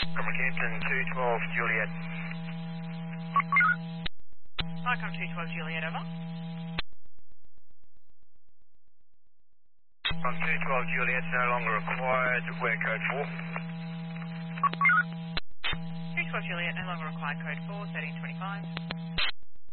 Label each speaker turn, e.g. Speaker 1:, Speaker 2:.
Speaker 1: Rockhampton 212 Juliet.
Speaker 2: Icon 212 Juliet, over.
Speaker 1: On 212 Juliet, no longer required. Wear code 4.
Speaker 2: 212 Juliet, no longer required, code 4, 1325.